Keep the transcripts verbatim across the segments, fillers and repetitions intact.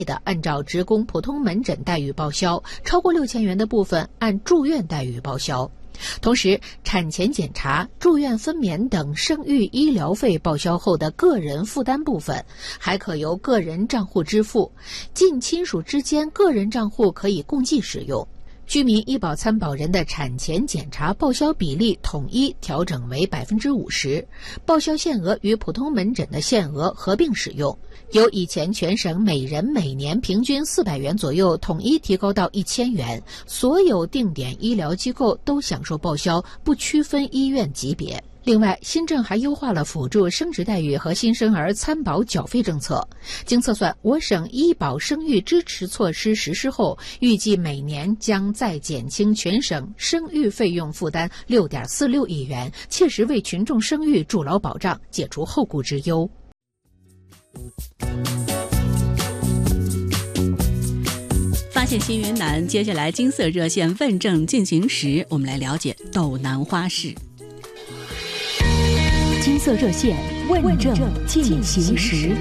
的按照职工普通门诊待遇报销，超过六千元的部分按住院待遇报销。同时，产前检查、住院分娩等生育医疗费报销后的个人负担部分，还可由个人账户支付，近亲属之间个人账户可以共计使用。居民医保参保人的产前检查报销比例统一调整为百分之五十，报销限额与普通门诊的限额合并使用，由以前全省每人每年平均四百元左右，统一提高到一千元。所有定点医疗机构都享受报销，不区分医院级别。另外，新政还优化了辅助生殖待遇和新生儿参保缴费政策。经测算，我省医保生育支持措施实施后，预计每年将再减轻全省生育费用负担六点四六亿元，切实为群众生育筑牢保障，解除后顾之忧。 发现新云南，接下来金色热线问政进行时，我们来了解斗南花市。 金色热线问政进行时。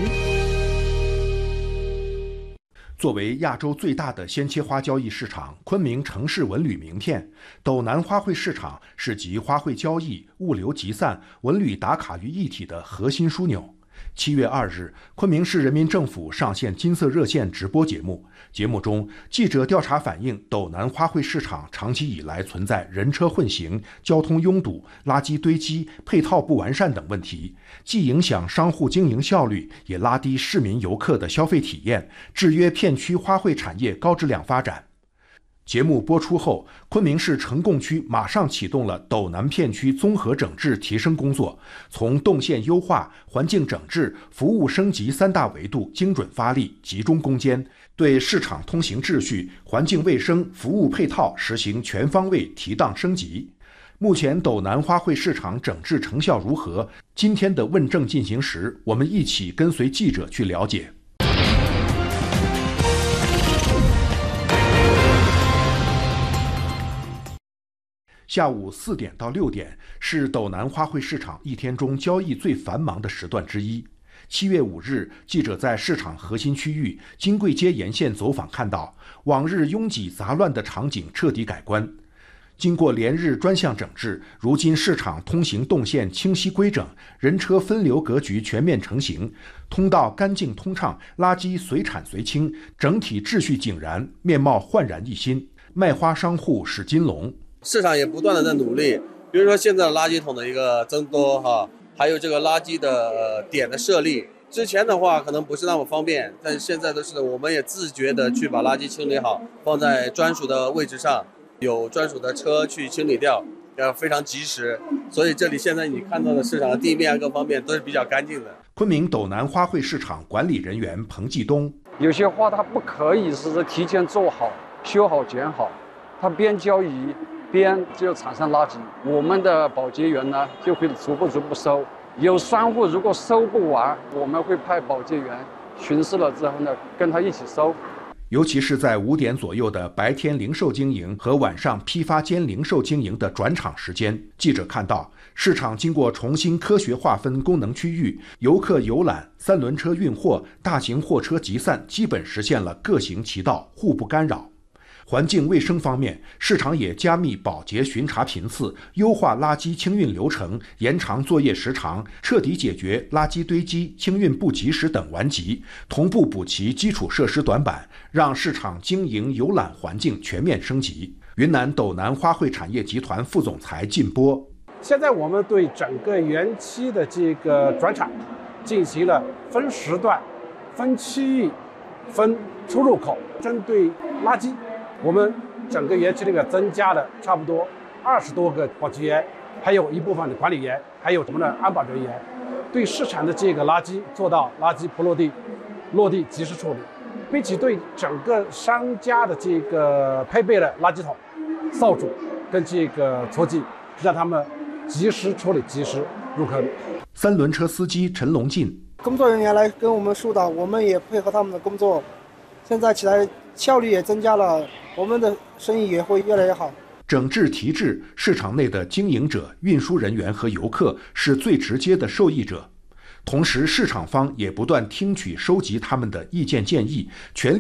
作为亚洲最大的鲜切花交易市场，昆明城市文旅名片，斗南花卉市场是集花卉交易、物流集散、文旅打卡于一体的核心枢纽。七月二日，昆明市人民政府上线金色热线直播节目。节目中，记者调查反映，斗南花卉市场长期以来存在人车混行、交通拥堵、垃圾堆积、配套不完善等问题，既影响商户经营效率，也拉低市民游客的消费体验，制约片区花卉产业高质量发展。节目播出后，昆明市呈贡区马上启动了斗南片区综合整治提升工作，从动线优化、环境整治、服务升级三大维度精准发力，集中攻坚，对市场通行秩序、环境卫生、服务配套实行全方位提档升级。目前斗南花卉市场整治成效如何？今天的问政进行时，我们一起跟随记者去了解。下午四点到六点是斗南花卉市场一天中交易最繁忙的时段之一。七月五日，记者在市场核心区域金贵街沿线走访，看到往日拥挤杂乱的场景彻底改观。经过连日专项整治，如今市场通行动线清晰规整，人车分流格局全面成型，通道干净通畅，垃圾随产随清，整体秩序井然，面貌焕然一新。卖花商户史金龙。 市场也不断的在努力，比如说现在垃圾桶的一个增多哈，还有这个垃圾的、呃、点的设立。之前的话可能不是那么方便，但是现在都是我们也自觉的去把垃圾清理好，放在专属的位置上，有专属的车去清理掉，要非常及时。所以这里现在你看到的市场的地面各方面都是比较干净的。 昆明斗南花卉市场管理人员彭继东， 有些花它不可以是提前做好、修好、剪好，它边交易边就产生垃圾，我们的保洁员呢就会逐步逐步收。有商户如果收不完，我们会派保洁员巡视了之后呢，跟他一起收。 尤其是在五点左右的白天零售经营和晚上批发兼零售经营的转场时间，记者看到市场经过重新科学划分功能区域，游客游览、三轮车运货、大型货车集散基本实现了各行其道，互不干扰。环境卫生方面，市场也加密保洁巡查频次，优化垃圾清运流程，延长作业时长，彻底解决垃圾堆积、清运不及时等顽疾，同步补齐基础设施短板，让市场经营游览环境全面升级。云南斗南花卉产业集团副总裁靳波， 现在我们对整个园区的这个转场进行了分时段、分区域、分出入口，针对垃圾。我们整个园区里面增加了差不多二十多个保洁员，还有一部分的管理员，还有什么呢？安保人员，对市场的这个垃圾做到垃圾不落地，落地及时处理，并且对整个商家的这个配备了垃圾桶、扫帚跟这个搓机，让他们及时处理、及时入坑。 三轮车司机陈龙进， 工作人员来跟我们疏导，我们也配合他们的工作，现在起来效率也增加了。我们的生意也会越来越好。 整治提质，市场内的经营者、运输人员和游客是最直接的受益者。 同时，市场方也不断听取、收集他们的意见建议，全力